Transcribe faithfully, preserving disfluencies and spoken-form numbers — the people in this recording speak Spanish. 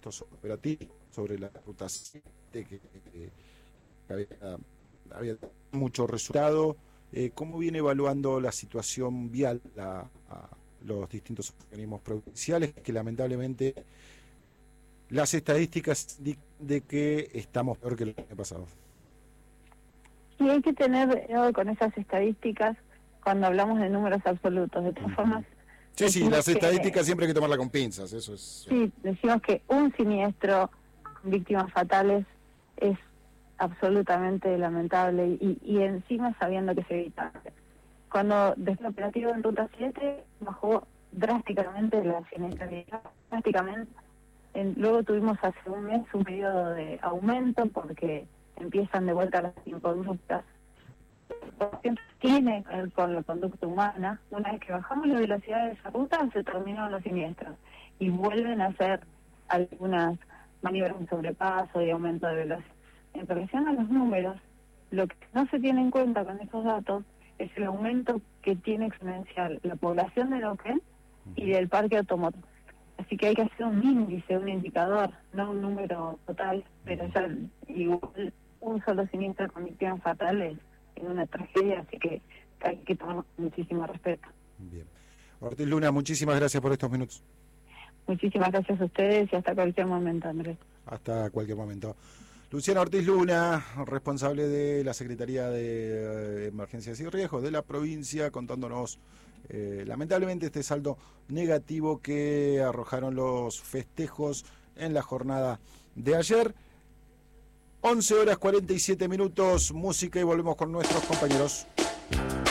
estos operativos sobre la ruta siete, que, que había, había mucho resultado. Eh, ¿Cómo viene evaluando la situación vial a, a los distintos organismos provinciales, que lamentablemente las estadísticas de, de que estamos peor que el año pasado? Y hay que tener cuidado con esas estadísticas cuando hablamos de números absolutos. De todas uh-huh. formas, sí, sí, las estadísticas que, siempre hay que tomarlas con pinzas, eso es. Sí, decimos que un siniestro con víctimas fatales es absolutamente lamentable y, y encima sabiendo que se evita. Cuando desde el operativo en Ruta siete bajó drásticamente la siniestralidad, drásticamente. En, luego tuvimos hace un mes un periodo de aumento porque empiezan de vuelta las inconductas. Tiene que ver con la conducta humana. Una vez que bajamos la velocidad de esa ruta, se terminaron los siniestros y vuelven a hacer algunas maniobras de sobrepaso y aumento de velocidad. En relación a los números, lo que no se tiene en cuenta con esos datos es el aumento que tiene exponencial la población de Neuquén y del parque automotor. Así que hay que hacer un índice, un indicador, no un número total, pero ya igual un solo siniestro con víctimas fatales es una tragedia, así que hay que tomar muchísimo respeto. Bien. Ortiz Luna, muchísimas gracias por estos minutos. Muchísimas gracias a ustedes y hasta cualquier momento, Andrés. Hasta cualquier momento. Luciana Ortiz Luna, responsable de la Secretaría de eh, Emergencias y Riesgos de la provincia, contándonos eh, lamentablemente este saldo negativo que arrojaron los festejos en la jornada de ayer. once horas cuarenta y siete minutos, música y volvemos con nuestros compañeros.